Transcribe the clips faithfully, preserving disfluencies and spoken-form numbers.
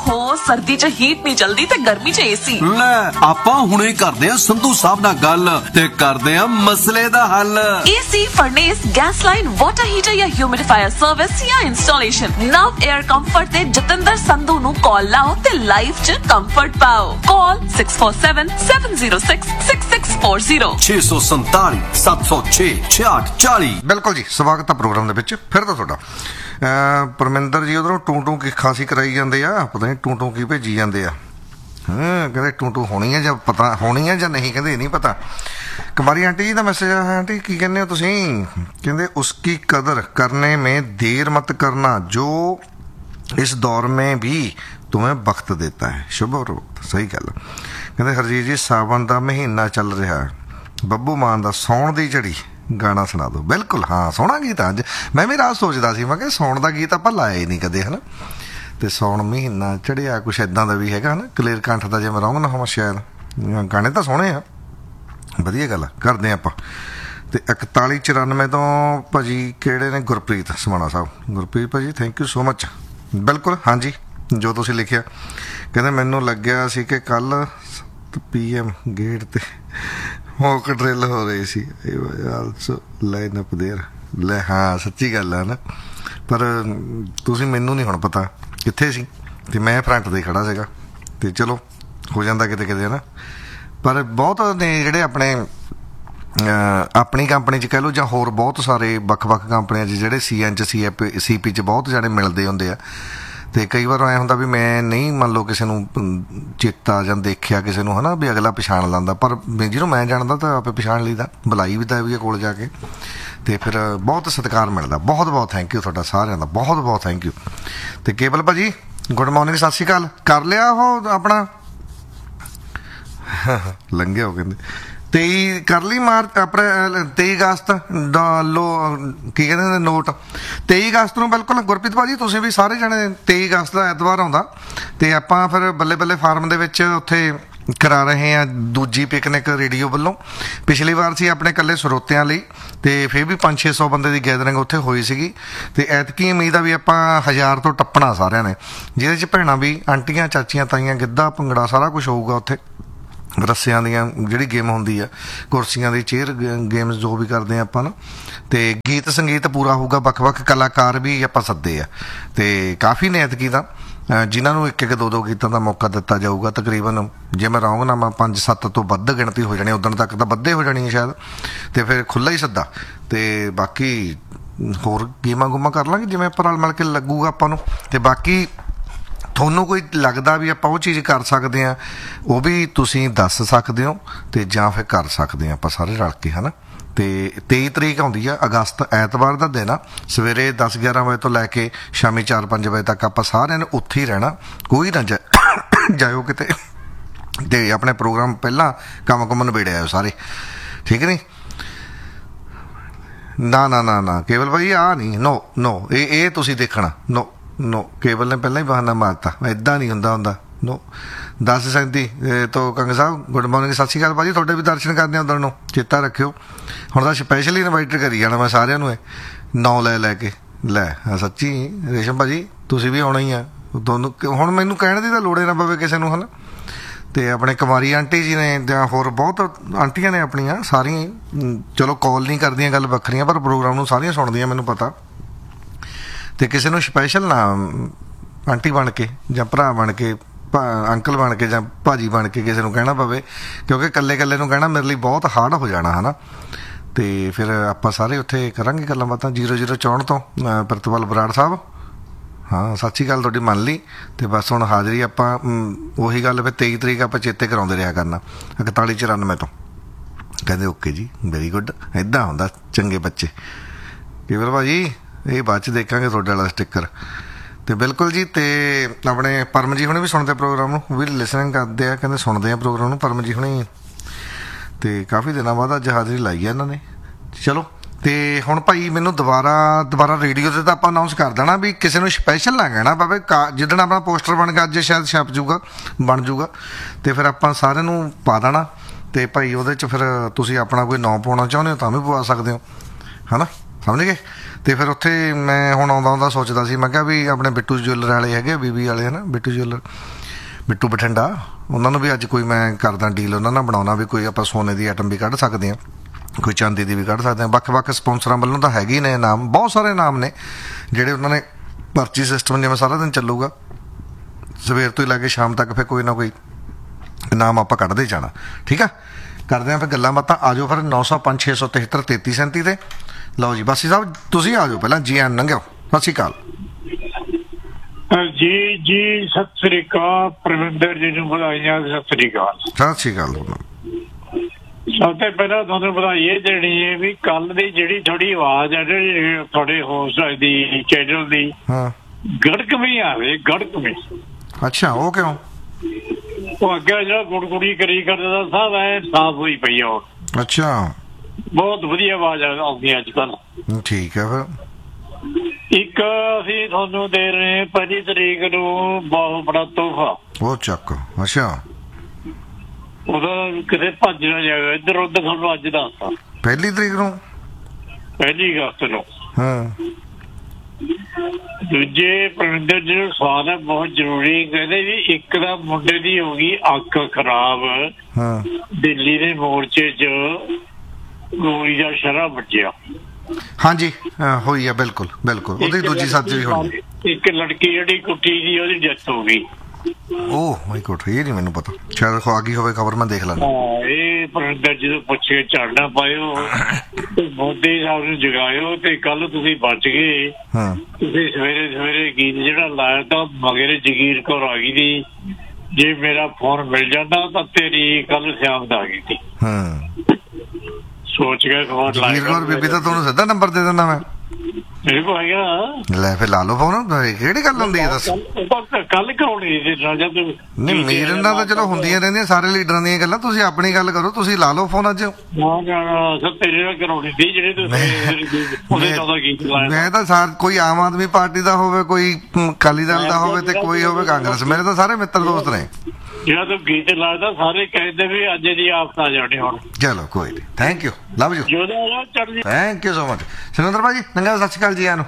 ਓਹੋ ਸਰਦੀ 'ਚ ਹੀਟ ਨਹੀਂ ਚਲਦੀ ਤੇ ਗਰਮੀ 'ਚ ਏਸੀ। ਲੈ ਆਪਾਂ ਹੁਣੇ ਕਰਦੇ ਆ ਸੰਧੂ ਸਾਹਿਬ ਨਾਲ ਗੱਲ ਤੇ ਕਰਦੇ ਆ ਮਸਲੇ ਦਾ ਹੱਲ। AC, ਫਰਨੇਸ, gas line, water heater ਜਾਂ ਹਿਊਮਿਡੀਫਾਇਰ ਸਰਵਿਸ ਜਾਂ ਇੰਸਟਾਲੇਸ਼ਨ, ਨਵ 에ਅਰ ਕੰਫਰਟ ਤੇ ਜਤਿੰਦਰ ਸੰਧੂ ਨੂੰ ਕਾਲ ਲਾਓ ਤੇ ਲਾਈਫ 'ਚ ਕੰਫਰਟ ਪਾਓ। ਕਾਲ six four seven seven zero six six six four zero ਛੇ ਸੌ ਸੰਤਾਲੀ ਸੱਤ ਸੌ ਛੇ ਛਿਆਹਠ ਚਾਲੀ। ਬਿਲਕੁਲ ਜੀ, ਸਵਾਗਤ ਹੈ ਪ੍ਰੋਗਰਾਮ ਦੇ ਵਿੱਚ ਫਿਰ ਤੋਂ ਤੁਹਾਡਾ। ਪਰਮਿੰਦਰ ਜੀ ਉਧਰੋਂ ਟੂ ਟੂ ਕੀ ਖਾਸੀ ਕਰਾਈ ਜਾਂਦੇ ਆ, ਪਤਾ ਨਹੀਂ ਟੂ ਟੂ ਕੀ ਭੇਜੀ ਜਾਂਦੇ ਆ। ਹਾਂ ਕਹਿੰਦੇ ਟੂ ਟੂ ਹੋਣੀ ਹੈ ਜਾਂ ਪਤਾ ਹੋਣੀ ਹੈ ਜਾਂ ਨਹੀਂ, ਕਹਿੰਦੇ ਇਹ ਨਹੀਂ ਪਤਾ। ਕੁਮਾਰੀ ਆਂਟੀ ਜੀ ਦਾ ਮੈਸੇਜ ਆਇਆ, ਆਂਟੀ ਕੀ ਕਹਿੰਦੇ ਹੋ ਤੁਸੀਂ? ਕਹਿੰਦੇ ਉਸकी कदर करने में देर मत करना जो इस दौर में भी तुम्हें वक्त देता है। शुभ और सही गल। ਕਹਿੰਦੇ ਹਰਜੀਤ ਜੀ ਸਾਵਣ ਦਾ ਮਹੀਨਾ ਚੱਲ ਰਿਹਾ, ਬੱਬੂ ਮਾਨ ਦਾ ਸੌਣ ਦੀ ਝੜੀ ਗਾਣਾ ਸੁਣਾ ਦਿਓ। ਬਿਲਕੁਲ ਹਾਂ, ਸੋਹਣਾ ਗੀਤ ਅੱਜ ਮੈਂ ਵੀ ਰਾਤ ਸੋਚਦਾ ਸੀ, ਮੈਂ ਕਿਹਾ ਸੌਣ ਦਾ ਗੀਤ ਆਪਾਂ ਲਾਇਆ ਹੀ ਨਹੀਂ ਕਦੇ, ਹੈ ਨਾ। ਤੇ ਸੌਣ ਮਹੀਨਾ ਚੜਿਆ ਕੁਛ ਇੱਦਾਂ ਦਾ ਵੀ ਹੈਗਾ ਹੈ ਨਾ, ਕਲੇਰ ਕੰਠ ਦਾ ਜਿਵੇਂ ਰੌਂਗ ਨਾ ਹੋਵਾਂ ਸ਼ਾਇਦ। ਗਾਣੇ ਤਾਂ ਸੋਹਣੇ ਆ, ਵਧੀਆ ਗੱਲ ਕਰਦੇ ਆਪਾਂ। ਤੇ ਇਕਤਾਲੀ ਚੁਰਾਨਵੇਂ ਤੋਂ ਭਾਜੀ ਕਿਹੜੇ ਨੇ? ਗੁਰਪ੍ਰੀਤ ਸਮਾਣਾ ਸਾਹਿਬ। ਗੁਰਪ੍ਰੀਤ ਭਾਜੀ ਥੈਂਕ ਯੂ ਸੋ ਮਚ। ਬਿਲਕੁਲ ਹਾਂਜੀ, ਜੋ ਤੁਸੀਂ ਲਿਖਿਆ। ਕਹਿੰਦੇ ਮੈਨੂੰ ਲੱਗਿਆ ਸੀ ਕਿ ਕੱਲ੍ਹ ਪੀ ਐਮ ਗੇਟ 'ਤੇ ਮੌਕ ਡਰਿੱਲ ਹੋ ਰਹੀ ਸੀ। Also line up there. ਲੈ ਹਾਂ ਸੱਚੀ ਗੱਲ ਹੈ ਨਾ, ਪਰ ਤੁਸੀਂ ਮੈਨੂੰ ਨਹੀਂ ਹੁਣ ਪਤਾ ਕਿੱਥੇ ਸੀ, ਅਤੇ ਮੈਂ ਫਰੰਟ 'ਤੇ ਖੜ੍ਹਾ ਸੀਗਾ। ਅਤੇ ਚਲੋ ਹੋ ਜਾਂਦਾ ਕਿਤੇ ਕਿਤੇ ਹੈ ਨਾ। ਪਰ ਬਹੁਤ ਨੇ ਜਿਹੜੇ ਆਪਣੇ ਆਪਣੀ ਕੰਪਨੀ 'ਚ ਕਹਿ ਲਓ ਜਾਂ ਹੋਰ ਬਹੁਤ ਸਾਰੇ ਵੱਖ ਵੱਖ ਕੰਪਨੀਆਂ 'ਚ ਜਿਹੜੇ ਸੀ ਐਨ 'ਚ ਸੀ ਐਪ ਸੀ ਪੀ 'ਚ ਬਹੁਤ ਜਾਣੇ ਮਿਲਦੇ ਹੁੰਦੇ ਆ। ਅਤੇ ਕਈ ਵਾਰ ਐਂ ਹੁੰਦਾ ਵੀ ਮੈਂ ਨਹੀਂ ਮੰਨ ਲਓ ਕਿਸੇ ਨੂੰ ਚੇਤਾ ਜਾਂ ਦੇਖਿਆ ਕਿਸੇ ਨੂੰ ਹੈ ਨਾ, ਵੀ ਅਗਲਾ ਪਛਾਣ ਲੈਂਦਾ, ਪਰ ਜਿਹਨੂੰ ਮੈਂ ਜਾਣਦਾ ਤਾਂ ਆਪੇ ਪਛਾਣ ਲਈਦਾ, ਬੁਲਾਈ ਵੀ ਤਾਂ ਵੀ ਕੋਲ ਜਾ ਕੇ। ਅਤੇ ਫਿਰ ਬਹੁਤ ਸਤਿਕਾਰ ਮਿਲਦਾ। ਬਹੁਤ ਬਹੁਤ ਥੈਂਕ ਯੂ ਤੁਹਾਡਾ ਸਾਰਿਆਂ ਦਾ, ਬਹੁਤ ਬਹੁਤ ਥੈਂਕ ਯੂ। ਅਤੇ ਕੇਵਲ ਭਾਜੀ ਗੁੱਡ ਮੋਰਨਿੰਗ, ਸਤਿ ਸ਼੍ਰੀ ਅਕਾਲ। ਕਰ ਲਿਆ ਉਹ ਆਪਣਾ ਲੰਘਿਆ ਉਹ ਕਹਿੰਦੇ ਤੇਈ ਕਰ ਲਈ ਮਾਰਚ ਅਪ੍ਰੈਲ ਤੇਈ ਅਗਸਤ ਦਾ ਲੋ ਕੀ ਕਹਿੰਦੇ ਨੇ ਨੋਟ ਤੇਈ ਅਗਸਤ ਨੂੰ। ਬਿਲਕੁਲ ਗੁਰਪ੍ਰੀਤ ਭਾਜੀ ਤੁਸੀਂ ਵੀ ਸਾਰੇ ਜਣੇ ਤੇਈ ਅਗਸਤ ਦਾ ਐਤਵਾਰ ਆਉਂਦਾ, ਅਤੇ ਆਪਾਂ ਫਿਰ ਬੱਲੇ ਬੱਲੇ ਫਾਰਮ ਦੇ ਵਿੱਚ ਉੱਥੇ ਕਰਾ ਰਹੇ ਹਾਂ ਦੂਜੀ ਪਿਕਨਿਕ ਰੇਡੀਓ ਵੱਲੋਂ। ਪਿਛਲੀ ਵਾਰ ਸੀ ਆਪਣੇ ਇਕੱਲੇ ਸਰੋਤਿਆਂ ਲਈ, ਅਤੇ ਫਿਰ ਵੀ ਪੰਜ ਛੇ ਸੌ ਬੰਦੇ ਦੀ ਗੈਦਰਿੰਗ ਉੱਥੇ ਹੋਈ ਸੀਗੀ। ਅਤੇ ਐਤਕੀ ਉਮੀਦ ਆ ਵੀ ਆਪਾਂ ਹਜ਼ਾਰ ਤੋਂ ਟੱਪਣਾ ਸਾਰਿਆਂ ਨੇ, ਜਿਹਦੇ 'ਚ ਭੈਣਾਂ ਵੀ, ਆਂਟੀਆਂ, ਚਾਚੀਆਂ, ਤਾਈਆਂ, ਗਿੱਧਾ, ਭੰਗੜਾ ਸਾਰਾ ਕੁਛ ਹੋਊਗਾ ਉੱਥੇ। ਰੱਸਿਆਂ ਦੀਆਂ ਜਿਹੜੀ ਗੇਮ ਹੁੰਦੀ ਆ, ਕੁਰਸੀਆਂ ਦੀ ਚੇਅਰ ਗੇਮਸ ਜੋ ਵੀ ਕਰਦੇ ਆ ਆਪਾਂ ਨਾ, ਅਤੇ ਗੀਤ ਸੰਗੀਤ ਪੂਰਾ ਹੋਊਗਾ। ਵੱਖ ਵੱਖ ਕਲਾਕਾਰ ਵੀ ਆਪਾਂ ਸੱਦੇ ਆ, ਅਤੇ ਕਾਫੀ ਨੇ ਐਤਕੀ ਤਾਂ ਜਿਨ੍ਹਾਂ ਨੂੰ ਇੱਕ ਇੱਕ ਦੋ ਦੋ ਗੀਤਾਂ ਦਾ ਮੌਕਾ ਦਿੱਤਾ ਜਾਊਗਾ। ਤਕਰੀਬਨ ਜੇ ਮੈਂ ਰੌਂਗ ਨਾ ਮੈਂ ਪੰਜ ਸੱਤ ਤੋਂ ਵੱਧ ਗਿਣਤੀ ਹੋ ਜਾਣੀ, ਉੱਦਣ ਤੱਕ ਤਾਂ ਵੱਧੇ ਹੋ ਜਾਣੀ ਹੈ ਸ਼ਾਇਦ, ਅਤੇ ਫਿਰ ਖੁੱਲ੍ਹਾ ਹੀ ਸੱਦਾ। ਅਤੇ ਬਾਕੀ ਹੋਰ ਗੇਮਾਂ ਗੂਮਾਂ ਕਰ ਲਾਂਗੇ ਜਿਵੇਂ ਆਪਾਂ ਰਲ ਮਿਲ ਕੇ ਲੱਗੂਗਾ ਆਪਾਂ ਨੂੰ। ਅਤੇ ਬਾਕੀ ਤੁਹਾਨੂੰ ਕੋਈ ਲੱਗਦਾ ਵੀ ਆਪਾਂ ਉਹ ਚੀਜ਼ ਕਰ ਸਕਦੇ ਹਾਂ, ਉਹ ਵੀ ਤੁਸੀਂ ਦੱਸ ਸਕਦੇ ਹੋ, ਅਤੇ ਜਾਂ ਫਿਰ ਕਰ ਸਕਦੇ ਹਾਂ ਆਪਾਂ ਸਾਰੇ ਰਲ ਕੇ, ਹੈ ਨਾ। ਅਤੇ ਤੇਈ ਤਰੀਕ ਆਉਂਦੀ ਆ ਅਗਸਤ, ਐਤਵਾਰ ਦਾ ਦਿਨ ਆ। ਸਵੇਰੇ ਦਸ ਗਿਆਰਾਂ ਵਜੇ ਤੋਂ ਲੈ ਕੇ ਸ਼ਾਮੀ ਚਾਰ ਪੰਜ ਵਜੇ ਤੱਕ ਆਪਾਂ ਸਾਰਿਆਂ ਨੇ ਉੱਥੇ ਹੀ ਰਹਿਣਾ, ਕੋਈ ਨਾ ਜਾ ਜਾਇਓ ਕਿਤੇ। ਅਤੇ ਆਪਣੇ ਪ੍ਰੋਗਰਾਮ ਪਹਿਲਾਂ ਕੰਮ ਕੁੰਮ ਨਿਬੇੜੇ ਆਇਓ ਸਾਰੇ, ਠੀਕ ਨਹੀਂ? ਨਾ ਨਾ ਨਾ ਨਾ ਕੇਵਲ ਭਾਈ ਆਹ ਨਹੀਂ, ਨੋ ਨੋ ਇਹ ਇਹ ਤੁਸੀਂ ਦੇਖਣਾ, ਨੋ ਨੋ ਕੇਵਲ ਨੇ ਪਹਿਲਾਂ ਹੀ ਬਹਾਨਾ ਮਾਰਤਾ, ਇੱਦਾਂ ਨਹੀਂ ਹੁੰਦਾ ਹੁੰਦਾ। ਨੋ ਦਸ ਸੈਂਤੀ ਤੋਂ ਕੰਗ ਸਾਹਿਬ ਗੁੱਡ ਮੋਰਨਿੰਗ, ਸਤਿ ਸ਼੍ਰੀ ਅਕਾਲ ਭਾਜੀ। ਤੁਹਾਡੇ ਵੀ ਦਰਸ਼ਨ ਕਰਦੇ ਉੱਧਰ ਨੂੰ, ਚੇਤਾ ਰੱਖਿਓ। ਹੁਣ ਤਾਂ ਸਪੈਸ਼ਲੀ ਇਨਵਾਈਟ ਕਰੀ ਜਾਣਾ ਮੈਂ ਸਾਰਿਆਂ ਨੂੰ, ਇਹ ਨੌ ਲੈ ਲੈ ਕੇ। ਲੈ ਸੱਚੀ ਰੇਸ਼ਮ ਭਾਜੀ ਤੁਸੀਂ ਵੀ ਆਉਣਾ ਹੀ ਆ, ਤੁਹਾਨੂੰ ਹੁਣ ਮੈਨੂੰ ਕਹਿਣ ਦੀ ਤਾਂ ਲੋੜ ਹੀ ਨਾ ਪਵੇ ਕਿਸੇ ਨੂੰ, ਹੈ ਨਾ। ਅਤੇ ਆਪਣੇ ਕੁਮਾਰੀ ਆਂਟੀ ਜੀ ਨੇ ਜਾਂ ਹੋਰ ਬਹੁਤ ਆਂਟੀਆਂ ਨੇ ਆਪਣੀਆਂ ਸਾਰੀਆਂ, ਚਲੋ ਕਾਲ ਨਹੀਂ ਕਰਦੀਆਂ ਗੱਲ ਵੱਖਰੀਆਂ, ਪਰ ਪ੍ਰੋਗਰਾਮ ਨੂੰ ਸਾਰੀਆਂ ਸੁਣਦੀਆਂ ਮੈਨੂੰ ਪਤਾ। ਅਤੇ ਕਿਸੇ ਨੂੰ ਸਪੈਸ਼ਲ ਨਾ ਆਂਟੀ ਬਣ ਕੇ ਜਾਂ ਭਰਾ ਬਣ ਕੇ, ਭਾ ਅੰਕਲ ਬਣ ਕੇ ਜਾਂ ਭਾਜੀ ਬਣ ਕੇ ਕਿਸੇ ਨੂੰ ਕਹਿਣਾ ਪਵੇ, ਕਿਉਂਕਿ ਇਕੱਲੇ ਇਕੱਲੇ ਨੂੰ ਕਹਿਣਾ ਮੇਰੇ ਲਈ ਬਹੁਤ ਹਾਰਡ ਹੋ ਜਾਣਾ, ਹੈ ਨਾ। ਅਤੇ ਫਿਰ ਆਪਾਂ ਸਾਰੇ ਉੱਥੇ ਕਰਾਂਗੇ ਗੱਲਾਂ ਬਾਤਾਂ। ਜੀਰੋ ਜੀਰੋ ਚੌਂਹਠ ਤੋਂ ਪ੍ਰਿਤਪਾਲ ਬਰਾੜ ਸਾਹਿਬ, ਹਾਂ ਸਤਿ ਸ਼੍ਰੀ ਅਕਾਲ ਤੁਹਾਡੀ ਮੰਨ ਲਈ। ਅਤੇ ਬਸ ਹੁਣ ਹਾਜ਼ਰੀ ਆਪਾਂ ਉਹੀ ਗੱਲ ਫਿਰ ਤੇਈ ਤਰੀਕ ਆਪਾਂ ਚੇਤੇ ਕਰਾਉਂਦੇ ਰਿਹਾ ਕਰਨਾ ਇਕਤਾਲੀ ਚੁਰਾਨਵੇਂ ਤੋਂ। ਕਹਿੰਦੇ ਓਕੇ ਜੀ ਵੈਰੀ ਗੁੱਡ, ਇੱਦਾਂ ਹੁੰਦਾ ਚੰਗੇ ਬੱਚੇ। ਕੇਵਲ ਭਾਜੀ ਇਹ ਬਾਅਦ 'ਚ ਦੇਖਾਂਗੇ ਤੁਹਾਡੇ ਵਾਲਾ ਸਟਿੱਕਰ। ਅਤੇ ਬਿਲਕੁਲ ਜੀ, ਅਤੇ ਆਪਣੇ ਪਰਮ ਜੀ ਹੁਣੇ ਵੀ ਸੁਣਦੇ ਪ੍ਰੋਗਰਾਮ ਨੂੰ, ਉਹ ਵੀ ਲਿਸਨਿੰਗ ਕਰਦੇ ਆ, ਕਹਿੰਦੇ ਸੁਣਦੇ ਆ ਪ੍ਰੋਗਰਾਮ ਨੂੰ ਪਰਮ ਜੀ ਹੁਣੇ। ਅਤੇ ਕਾਫੀ ਦਿਨਾਂ ਬਾਅਦ ਅੱਜ ਹਾਜ਼ਰੀ ਲਾਈ ਆ ਇਹਨਾਂ ਨੇ। ਚਲੋ ਅਤੇ ਹੁਣ ਭਾਈ ਮੈਨੂੰ ਦੁਬਾਰਾ ਦੁਬਾਰਾ ਰੇਡੀਓ 'ਤੇ ਤਾਂ ਆਪਾਂ ਅਨਾਊਂਸ ਕਰ ਦੇਣਾ ਵੀ ਕਿਸੇ ਨੂੰ ਸਪੈਸ਼ਲ ਨਾ ਕਹਿਣਾ ਪਵੇ। ਕਾ ਜਿੱਦਣ ਆਪਣਾ ਪੋਸਟਰ ਬਣ ਗਿਆ ਅੱਜ ਸ਼ਾਇਦ ਛਪ ਜੂਗਾ ਬਣ ਜੂਗਾ, ਅਤੇ ਫਿਰ ਆਪਾਂ ਸਾਰਿਆਂ ਨੂੰ ਪਾ ਦੇਣਾ। ਅਤੇ ਭਾਈ ਉਹਦੇ 'ਚ ਫਿਰ ਤੁਸੀਂ ਆਪਣਾ ਕੋਈ ਨਾਂ ਪਾਉਣਾ ਚਾਹੁੰਦੇ ਹੋ ਤਾਂ ਵੀ ਪਵਾ ਸਕਦੇ ਹੋ, ਹੈ ਨਾ, ਸਮਝ ਗਏ। ਤੇ ਫਿਰ ਉੱਥੇ ਮੈਂ ਹੁਣ ਆਉਂਦਾ ਆਉਂਦਾ ਸੋਚਦਾ ਸੀ, ਮੈਂ ਕਿਹਾ ਵੀ ਆਪਣੇ ਬਿੱਟੂ ਜੁਐਲਰ ਵਾਲੇ ਹੈਗੇ ਬੀਬੀ ਵਾਲੇ ਹੈ ਨਾ, ਬਿੱਟੂ ਜੁਐਲਰ, ਬਿੱਟੂ ਬਠਿੰਡਾ, ਉਹਨਾਂ ਨੂੰ ਵੀ ਅੱਜ ਕੋਈ ਮੈਂ ਕਰਦਾ ਡੀਲ, ਉਹਨਾਂ ਨਾਲ ਬਣਾਉਣਾ ਵੀ ਕੋਈ ਆਪਾਂ ਸੋਨੇ ਦੀ ਆਈਟਮ ਵੀ ਕੱਢ ਸਕਦੇ ਹਾਂ, ਕੋਈ ਚਾਂਦੀ ਦੀ ਵੀ ਕੱਢ ਸਕਦੇ ਹਾਂ। ਵੱਖ ਵੱਖ ਸਪੋਂਸਰਾਂ ਵੱਲੋਂ ਤਾਂ ਹੈਗੇ ਹੀ ਨੇ ਨਾਮ, ਬਹੁਤ ਸਾਰੇ ਨਾਮ ਨੇ ਜਿਹੜੇ ਉਹਨਾਂ ਨੇ ਪਰਚੀ ਸਿਸਟਮ ਜਿਵੇਂ ਸਾਰਾ ਦਿਨ ਚੱਲੂਗਾ ਸਵੇਰ ਤੋਂ ਹੀ ਲੈ ਕੇ ਸ਼ਾਮ ਤੱਕ, ਫਿਰ ਕੋਈ ਨਾ ਕੋਈ ਨਾਮ ਆਪਾਂ ਕੱਢਦੇ ਜਾਣਾ। ਠੀਕ ਆ, ਕਰਦੇ ਹਾਂ ਫਿਰ ਗੱਲਾਂ ਬਾਤਾਂ। ਆ ਜਾਓ ਫਿਰ ਨੌ ਸੌ ਪੰਜ ਛੇ ਸੌ ਤਿਹੱਤਰ ਤੇਤੀ ਸੈਂਤੀ ਤੇ। ਲਓ ਜੀ ਬਾਸੀ ਸਾਹਿਬ ਤੁਸੀਂ ਆ ਜਾਓ ਪਹਿਲਾਂ, ਜੀ ਆਨ ਲੰਘਿਓ, ਸਤਿ ਸ਼੍ਰੀ ਅਕਾਲ ਜੀ। ਜੀ ਸਤਿ ਸ੍ਰੀ ਅਕਾਲ, ਪ੍ਰਵਿੰਦਰ ਜੀ ਨੂੰ ਵਧਾਈਆਂ, ਸਤਿ ਸ੍ਰੀ ਅਕਾਲ। ਸਤਿ ਸ਼੍ਰੀ ਅਕਾਲ। ਸਭ ਤੋਂ ਪਹਿਲਾਂ ਤੁਹਾਨੂੰ ਵਧਾਈ ਇਹ ਦੇਣੀ ਹੈ ਵੀ ਕੱਲ ਦੀ ਜਿਹੜੀ ਥੋੜੀ ਆਵਾਜ਼ ਹੈ ਜਿਹੜੀ ਤੁਹਾਡੇ ਹੋਸਟ ਦੀ ਚੈਨਲ ਦੀ, ਹਾਂ, ਗੜਕਵੀਂ ਆਵੇ, ਗੜਕਵੀਂ। ਅੱਛਾ, ਉਹ ਕਿਉਂ? ਉਹ ਅੱਗੇ ਜਿਹੜਾ ਗੁੜਗੁੜੀ ਕਰੀ ਕਰਦਾ ਸਭ ਐ ਸਾਫ਼ ਹੋਈ ਪਈ ਆ ਹੁਣ। ਅੱਛਾ, ਬਹੁਤ ਵਧੀਆ ਆਵਾਜ਼ ਆਉਂਦੀ ਅੱਜ ਕੱਲ। ਠੀਕ ਹੈ। ਫਿਰ ਇੱਕ ਅਸੀਂ ਤੁਹਾਨੂੰ ਦੇ ਰਹੇ ਪਹਿਲੀ ਤਰੀਕ ਨੂੰ ਬਹੁਤ ਬੜਾ ਤੋਹਫਾ, ਉਹ ਚੱਕ। ਅੱਛਾ, ਉਹਦਾ ਕਿਤੇ ਭੱਜ ਨਾ ਜਾਵੇ ਇੱਧਰ ਉੱਧਰ, ਤੁਹਾਨੂੰ ਅੱਜ ਦੱਸਦਾ ਪਹਿਲੀ ਤਰੀਕ ਨੂੰ, ਪਹਿਲੀ ਅਗਸਤ ਨੂੰ। ਹਾਂ। ਦੂਜੇ ਪ੍ਰਵਿੰਦਰ ਜੀ ਨੂੰ ਸਵਾਲ ਹੈ ਬਹੁਤ ਜ਼ਰੂਰੀ, ਕਹਿੰਦੇ ਵੀ ਇੱਕ ਦਾ ਮੁੰਡੇ ਦੀ ਹੋ ਗਈ ਅੱਖ ਖਰਾਬ, ਹਾਂ, ਦਿੱਲੀ ਦੇ ਮੋਰਚੇ 'ਚ ਗੋਲੀ ਦਾ ਸ਼ਰਾ ਵੱਜਿਆ। ਹਾਂਜੀ, ਹੋਈ ਆ, ਬਿਲਕੁਲ ਬਿਲਕੁਲ, ਉਹਦੀ ਦੂਜੀ ਸਰਜਰੀ ਹੋਣੀ। ਇੱਕ ਲੜਕੀ ਜਿਹੜੀ ਕੁੱਟੀ ਦੀ ਉਹਦੀ ਡੈਥ ਹੋ ਗਈ। ਓਹ ਮਾਈ ਗੋਡ, ਇਹ ਨਹੀਂ ਮੈਨੂੰ ਪਤਾ, ਸ਼ਾਇਦ ਆ ਗਈ ਹੋਵੇ ਖਬਰ, ਮੈਂ ਦੇਖ ਲੈਣਾ। ਇਹ ਪ੍ਰਵਿੰਦਰ ਜੀ ਤੋਂ ਪੁੱਛ ਕੇ ਝਾੜਨਾ ਪਾਇਓ ਤੇ ਮੋਦੀ ਸਾਹਿਬ ਨੂੰ ਜਗਾਇਓ, ਤੇ ਕੱਲ ਤੁਸੀਂ ਬਚ ਗਏ। ਹਾਂ, ਤੁਸੀਂ ਸਵੇਰੇ ਸਵੇਰੇ ਗੀਤ ਜਿਹੜਾ ਲਾਇਆ ਤਾਂ ਮਗਰ ਜਗੀਰ ਕੌਰ ਆ ਗਈ ਸੀ, ਜੇ ਮੇਰਾ ਫੋਨ ਮਿਲ ਜਾਂਦਾ ਤਾਂ ਤੇਰੀ ਕੱਲ ਸ਼ਾਮ ਦਾ ਆ ਗਈ ਸੀ। ਹਾਂ, ਸੋਚ ਕੇ ਫੋਨ ਲਾਇਆ। ਜਗੀਰ ਕੌਰ ਬੀਬੀ ਤਾਂ ਤੁਹਾਨੂੰ ਸਿੱਧਾ ਨੰਬਰ ਦੇ ਦਿੰਦਾ ਮੈਂ। ਮੇਰੇ ਕੋਲ ਹੈਗਾ। ਲੈ ਫਿਰ ਲਾ ਲਓ ਫੋਨ, ਕਿਹੜੀ ਗੱਲ ਹੁੰਦੀ ਹੈ ਦੱਸ। ਕੱਲ ਕਰਾਉਣੀ ਸੀ ਜਦ ਨਹੀਂ, ਮੇਰੇ ਨਾਲ ਤਾਂ ਚਲੋ ਹੁੰਦੀਆਂ ਰਹਿੰਦੀਆਂ ਸਾਰੇ ਲੀਡਰਾਂ ਦੀਆਂ ਗੱਲਾਂ, ਤੁਸੀਂ ਆਪਣੀ ਗੱਲ ਕਰੋ, ਤੁਸੀਂ ਲਾ ਲਓ ਫੋਨ ਅੱਜ। ਤੇਰੇ ਨਾਲ ਕਰਾਉਣੀ ਸੀ ਜਿਹੜੇ ਤੁਸੀਂ। ਮੈਂ ਤਾਂ ਸਾਰ ਕੋਈ ਆਮ ਆਦਮੀ ਪਾਰਟੀ ਦਾ ਹੋਵੇ, ਕੋਈ ਅਕਾਲੀ ਦਲ ਦਾ ਹੋਵੇ ਤੇ ਕੋਈ ਹੋਵੇ ਕਾਂਗਰਸ, ਮੇਰੇ ਤਾਂ ਸਾਰੇ ਮਿੱਤਰ ਦੋਸਤ ਨੇ। ਜਿਹੜਾ ਤੂੰ ਗੀਤ ਲਾਦਾ ਸਾਰੇ ਕਹਿੰਦੇ ਵੀ ਅੱਜ ਦੀ ਆਫਤ ਆ ਜਾਣੀ ਹੁਣ। ਚਲੋ ਕੋਈ ਨਹੀਂ, thank you, love you, thank you so much. Surinder ਭਾਜੀ ਨੰਗਾ, ਸਤਿ ਸ਼੍ਰੀ ਅਕਾਲ ਜੀ। ਆਨੂੰ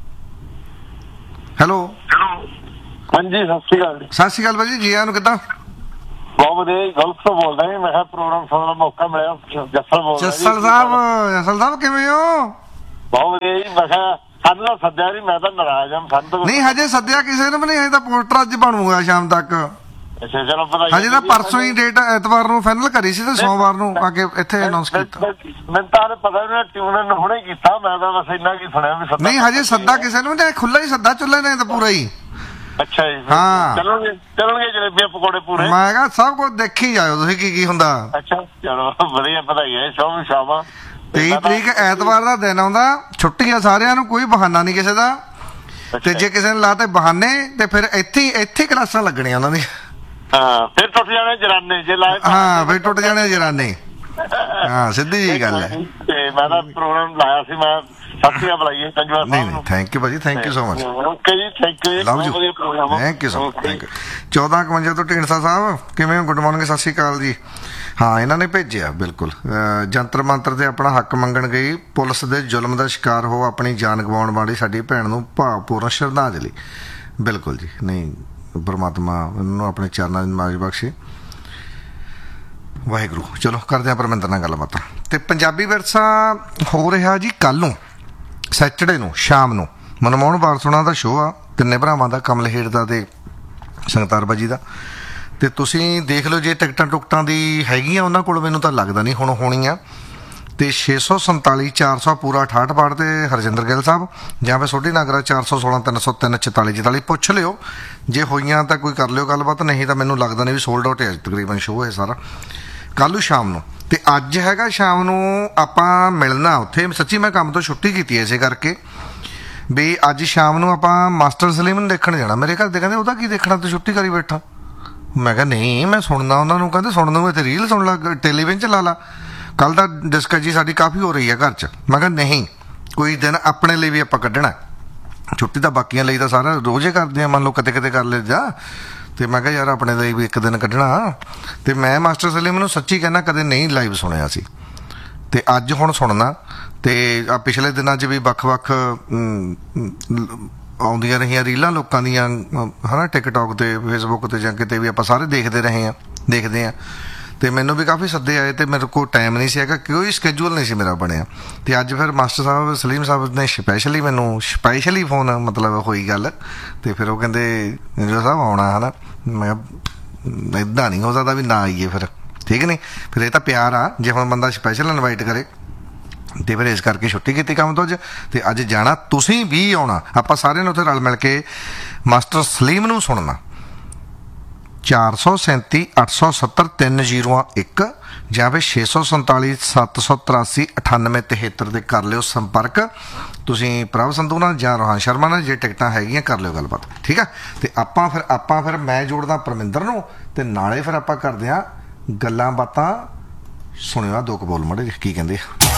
ਹੈਲੋ। ਹਾਂਜੀ, ਸਤਿ ਸ਼੍ਰੀ ਅਕਾਲ। ਸਤਿ ਸ਼੍ਰੀ ਅਕਾਲ ਭਾਜੀ, ਜੀ ਆਨੂੰ, ਕਿੱਦਾਂ? ਬਹੁਤ ਵਧੀਆ, ਗਲਤ ਤੋਂ ਬੋਲਦਾ ਜੀ। ਮੈਂ ਕਿਹਾ ਪ੍ਰੋਗਰਾਮ ਸੁਣਨ ਦਾ ਮੌਕਾ ਮਿਲਿਆ। ਜੱਸਲ ਬੋਲਦਾ। ਜੱਸਲ ਸਾਹਿਬ, ਜੱਸਲ ਸਾਹਿਬ ਕਿਵੇਂ ਹੋ? ਬਹੁਤ ਵਧੀਆ ਜੀ। ਮੈਂ ਕਿਹਾ ਸਾਨੂੰ ਤਾਂ ਸੱਦਿਆ ਨਹੀਂ, ਮੈਂ ਤਾਂ ਨਾਰਾਜ਼ ਹਾਂ। ਸਾਨੂੰ ਨਹੀਂ ਹਜੇ ਸੱਦਿਆ ਕਿਸੇ ਨੇ ਵੀ ਨਹੀਂ, ਹਜੇ ਤਾਂ ਪੋਸਟਰ ਅੱਜ ਬਣੂਗਾ ਸ਼ਾਮ ਤੱਕ। ਚਲੋ ਪਤਾ, ਹਜੇ ਤਾਂ ਪਰਸੋਂ ਹੀ ਡੇਟ ਐਤਵਾਰ ਨੂੰ ਫਾਈਨਲ ਕਰੀ ਸੀ ਤੇ ਸੋਮਵਾਰ ਨੂੰ ਆ ਕੇ ਇੱਥੇ ਅਨਾਉਂਸ ਕੀਤਾ। ਮੈਨੂੰ ਤਾਂ ਪਤਾ ਨਹੀਂ, ਟਿਊਨ ਹੁਣੇ ਕੀਤਾ, ਮੈਂ ਤਾਂ ਬਸ ਇੰਨਾ ਕੀ ਸੁਣਿਆ ਵੀ ਨਹੀਂ ਹਜੇ ਸੱਦਾ ਕਿਸੇ ਨੂੰ ਨਹੀਂ, ਖੁੱਲਾ ਹੀ ਸੱਦਾ ਚੁੱਲੇ ਨੇ ਤਾਂ ਪੂਰਾ ਹੀ। ਅੱਛਾ ਜੀ, ਹਾਂ, ਚੱਲਣਗੇ ਚੱਲਣਗੇ ਜਲੇਬੀਆਂ ਪਕੌੜੇ ਪੂਰੇ। ਮੈਂ ਕਿਹਾ ਸਭ ਕੁਝ ਦੇਖੀ ਜਾਇਓ ਤੁਸੀਂ ਕੀ ਕੀ ਹੁੰਦਾ। ਅੱਛਾ, ਚਲੋ ਵਧੀਆ, ਵਧਾਈ ਹੈ। ਸ਼ਾਮ ਸ਼ਾਮਾਂ ਤੇਈ ਤਰੀਕ ਐਤਵਾਰ ਦਾ ਦਿਨ ਆਉਂਦਾ, ਛੁੱਟੀ ਆ ਸਾਰਿਆਂ ਨੂੰ, ਕੋਈ ਬਹਾਨਾ ਨਹੀਂ ਕਿਸੇ ਦਾ। ਤੇ ਜੇ ਕਿਸੇ ਨੇ ਲਾਤੇ ਬਹਾਨੇ ਤੇ ਫਿਰ ਇੱਥੇ ਇੱਥੇ ਕਲਾਸਾਂ ਲੱਗਣੀਆਂ ਉਹਨਾਂ ਦੀ। ਹਾਂ, ਫਿਰ ਟੁੱਟ ਜਾਣੇ ਜਰਾਨੇ ਜੇ ਲਾਏ। ਹਾਂ, ਫਿਰ ਟੁੱਟ ਜਾਣੇ ਜਰਾਨੇ। ਹਾਂ, ਸਿੱਧੀ ਜੀ ਗੱਲ ਹੈ। ਤੇ ਮੈਂ ਤਾਂ ਪ੍ਰੋਗਰਾਮ ਲਾਇਆ ਸੀ, ਮੈਂ ਸਾਥੀਆਂ ਬੁਲਾਈਏ ਕੰਜਵਾ ਨਹੀਂ ਨਹੀਂ, ਥੈਂਕ ਯੂ ਭਾਜੀ, thank you so much. Okay ਜੀ, thank you, love you, thank you so much, thank you. ਚੌਦਾਂ ਇਕਵੰਜਾ ਤੋਂ ਢੀਂਡਸਾ ਸਾਹਿਬ ਕਿਵੇਂ ਹੋ? ਗੁੱਡ ਮਾਰਨਿੰਗ, ਸਤਿ ਸ਼੍ਰੀ ਅਕਾਲ ਜੀ। ਹਾਂ, ਇਹਨਾਂ ਨੇ ਭੇਜਿਆ ਬਿਲਕੁਲ, ਜੰਤਰ ਮੰਤਰ ਤੇ ਆਪਣਾ ਹੱਕ ਮੰਗਣ ਗਈ, ਪੁਲਿਸ ਦੇ ਜ਼ੁਲਮ ਦਾ ਸ਼ਿਕਾਰ ਹੋ ਆਪਣੀ ਜਾਨ ਗਵਾਉਣ ਵਾਲੀ ਸਾਡੀ ਭੈਣ ਨੂੰ ਭਾਵਪੂਰਨ ਸ਼ਰਧਾਂਜਲੀ। ਬਿਲਕੁਲ ਜੀ, ਨਹੀਂ ਪਰਮਾਤਮਾ ਉਹਨੂੰ ਆਪਣੇ ਚਰਨਾਂ ਦੀ ਨਮਾਜ਼ ਬਖਸ਼ੇ, ਵਾਹਿਗੁਰੂ। ਚਲੋ ਕਰਦੇ ਹਾਂ ਪਰਮਿੰਦਰ ਨਾਲ ਗੱਲਬਾਤ। ਤੇ ਪੰਜਾਬੀ ਵਿਰਸਾ ਹੋ ਰਿਹਾ ਜੀ ਕੱਲ ਨੂੰ ਸੈਚਰਡੇ ਨੂੰ ਸ਼ਾਮ ਨੂੰ, ਮਨਮੋਹਨ ਵਾਰਸੋਣਾ ਦਾ ਸ਼ੋਅ ਆ, ਤਿੰਨੇ ਭਰਾਵਾਂ ਦਾ, ਕਮਲ ਹੇਡ ਦਾ ਤੇ ਸੰਗਤਾਰ ਬਾਜੀ ਦਾ। ਤੇ ਤੁਸੀਂ ਦੇਖ ਲਓ, ਜੇ ਟਿਕਟਾਂ ਟੁਕਟਾਂ ਦੀ ਹੈਗੀਆਂ ਉਹਨਾਂ ਕੋਲ, ਮੈਨੂੰ ਤਾਂ ਲੱਗਦਾ ਨਹੀਂ ਹੁਣ ਹੋਣੀਆਂ। ਤੇ ਛੇ ਸੌ ਸੰਤਾਲੀ ਚਾਰ ਸੌ ਪੂਰਾ ਅਠਾਹਠ ਬਾਹਠ ਤੇ ਹਰਜਿੰਦਰ ਗਿੱਲ ਸਾਹਿਬ, ਜਾਂ ਫਿਰ ਸੋਢੀ ਨਾਗਰਾ ਚਾਰ ਸੌ ਸੋਲਾਂ ਤਿੰਨ ਸੌ ਤਿੰਨ ਚੁਤਾਲੀ ਚੁਤਾਲੀ। ਪੁੱਛ ਲਿਓ, ਜੇ ਹੋਈਆਂ ਤਾਂ ਕੋਈ ਕਰ ਲਿਓ ਗੱਲਬਾਤ, ਨਹੀਂ ਤਾਂ ਮੈਨੂੰ ਲੱਗਦਾ ਨਹੀਂ ਵੀ ਸੋਲਡ ਆਊਟ ਹੈ ਤਕਰੀਬਨ ਸ਼ੋਅ ਹੈ ਸਾਰਾ। ਕੱਲ੍ਹ ਨੂੰ ਸ਼ਾਮ ਨੂੰ, ਤੇ ਅੱਜ ਹੈਗਾ ਸ਼ਾਮ ਨੂੰ ਆਪਾਂ ਮਿਲਣਾ ਉੱਥੇ। ਸੱਚੀ ਮੈਂ ਕੰਮ ਤੋਂ ਛੁੱਟੀ ਕੀਤੀ ਇਸੇ ਕਰਕੇ ਵੀ ਅੱਜ ਸ਼ਾਮ ਨੂੰ ਆਪਾਂ ਮਾਸਟਰ ਸਲੀਮ ਨੂੰ ਦੇਖਣ ਜਾਣਾ। ਮੇਰੇ ਘਰ ਦੇ ਕਹਿੰਦੇ ਉਹਦਾ ਕੀ ਦੇਖਣਾ, ਤੂੰ ਛੁੱਟੀ ਕਰੀ ਬੈਠਾ। ਮੈਂ ਕਿਹਾ ਨਹੀਂ, ਮੈਂ ਸੁਣਨਾ ਉਹਨਾਂ ਨੂੰ। ਕਹਿੰਦੇ ਸੁਣ ਨੂੰ, ਇੱਥੇ ਰੀਲ ਸੁਣ ਲਾ, ਟੈਲੀਵਿਜ਼ਨ 'ਚ ਲਾ ਲਾ। ਕੱਲ ਦਾ ਡਿਸਕਸ ਜੀ ਸਾਡੀ ਕਾਫੀ ਹੋ ਰਹੀ ਹੈ ਘਰ 'ਚ। ਮੈਂ ਕਿਹਾ ਨਹੀਂ, ਕੋਈ ਦਿਨ ਆਪਣੇ ਲਈ ਵੀ ਆਪਾਂ ਕੱਢਣਾ, ਛੁੱਟੀ ਤਾਂ ਬਾਕੀਆਂ ਲਈ ਤਾਂ ਸਾਰਾ ਰੋਜ਼ ਹੀ ਕਰਦੇ ਹਾਂ, ਮੰਨ ਲਓ ਕਿਤੇ ਕਿਤੇ ਕਰ ਲੈ ਜਾ। ਤੇ ਮੈਂ ਕਿਹਾ ਯਾਰ ਆਪਣੇ ਲਈ ਵੀ ਇੱਕ ਦਿਨ ਕੱਢਣਾ। ਤੇ ਮੈਂ ਮਾਸਟਰ ਸਲੀਮ ਨੂੰ ਸੱਚੀ ਕਹਿੰਦਾ ਕਦੇ ਨਹੀਂ ਲਾਈਵ ਸੁਣਿਆ ਸੀ, ਤੇ ਅੱਜ ਹੁਣ ਸੁਣਨਾ। ਤੇ ਆ ਪਿਛਲੇ ਦਿਨਾਂ 'ਚ ਵੀ ਵੱਖ-ਵੱਖ ਅਮ, ਅਮ, ਆਉਂਦੀਆਂ ਰਹੀਆਂ ਰੀਲਾਂ ਲੋਕਾਂ ਦੀਆਂ ਹਨਾ ਟਿਕਟੌਕ ਤੇ ਫੇਸਬੁੱਕ ਤੇ ਜਾਂ ਕਿਤੇ ਵੀ ਆਪਾਂ ਸਾਰੇ ਦੇਖਦੇ ਰਹੇ ਆ ਦੇਖਦੇ ਆ ਤੇ ਮੈਨੂੰ ਵੀ ਕਾਫੀ ਸੱਦੇ ਆਏ ਤੇ ਮੇਰੇ ਕੋਲ ਟਾਈਮ ਨਹੀਂ ਸੀ ਹੈਗਾ, ਕੋਈ ਸਕੇਜੂਲ ਨਹੀਂ ਸੀ ਮੇਰਾ ਬਣਿਆ। ਤੇ ਅੱਜ ਫਿਰ ਮਾਸਟਰ ਸਾਹਿਬ ਸਲੀਮ ਸਾਹਿਬ ਨੇ ਸਪੈਸ਼ਲੀ ਮੈਨੂੰ ਸਪੈਸ਼ਲੀ ਫੋਨ ਮਤਲਬ ਹੋਈ ਗੱਲ ਤੇ ਫਿਰ ਉਹ ਕਹਿੰਦੇ ਜੋ ਸਾਹਿਬ ਆਉਣਾ ਹੈ ਨਾ। ਮੈਂ ਇੱਦਾਂ ਨਹੀਂ ਹੋ ਸਕਦਾ ਵੀ ਨਾ ਆਈਏ ਫਿਰ, ਠੀਕ ਨਹੀਂ। ਫਿਰ ਇਹ ਤਾਂ ਪਿਆਰ ਆ, ਜੇ ਹੁਣ ਬੰਦਾ ਸਪੈਸ਼ਲ ਇਨਵਾਈਟ ਕਰੇ ਤੇ ਫਿਰ ਇਸ ਕਰਕੇ ਛੁੱਟੀ ਕੀਤੀ ਕੰਮ ਤੋਂ ਅੱਜ ਤੇ ਅੱਜ ਜਾਣਾ। ਤੁਸੀਂ ਵੀ ਆਉਣਾ, ਆਪਾਂ ਸਾਰਿਆਂ ਨੇ ਉੱਥੇ ਰਲ ਮਿਲ ਕੇ ਮਾਸਟਰ ਸਲੀਮ ਨੂੰ ਸੁਣਨਾ। ਚਾਰ ਸੌ ਸੈਂਤੀ ਅੱਠ ਸੌ ਸੱਤਰ ਤਿੰਨ ਜ਼ੀਰੋ ਇੱਕ ਜਾਂ ਫਿਰ ਛੇ ਸੌ ਸੰਤਾਲੀ ਸੱਤ ਸੌ ਤਰਾਸੀ ਅਠਾਨਵੇਂ ਤਿਹੱਤਰ 'ਤੇ ਕਰ ਲਿਓ ਸੰਪਰਕ ਤੁਸੀਂ ਪ੍ਰਭ ਸੰਧੂ ਨਾਲ ਜਾਂ ਰੋਹਨ ਸ਼ਰਮਾ ਨਾਲ। ਜੇ ਟਿਕਟਾਂ ਹੈਗੀਆਂ ਕਰ ਲਿਓ ਗੱਲਬਾਤ, ਠੀਕ ਆ। ਤੇ ਆਪਾਂ ਫਿਰ ਆਪਾਂ ਫਿਰ ਮੈਂ ਜੋੜਦਾ ਪਰਮਿੰਦਰ ਨੂੰ ਤੇ ਨਾਲੇ ਫਿਰ ਆਪਾਂ ਕਰਦੇ ਹਾਂ ਗੱਲਾਂ ਬਾਤਾਂ। ਸੁਣਿਓ ਦੋ ਕੁ ਬੋਲ ਮੜੇ ਕੀ ਕਹਿੰਦੇ ਆ।